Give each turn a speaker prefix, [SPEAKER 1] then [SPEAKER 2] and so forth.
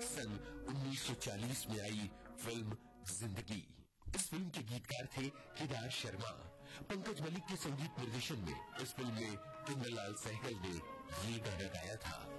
[SPEAKER 1] सन 1940 में आई फिल्म जिंदगी। इस फिल्म के गीतकार थे केदार शर्मा। पंकज मलिक के संगीत निर्देशन में इस फिल्म में किन्नरलाल सहगल ने ये गाना गाया था।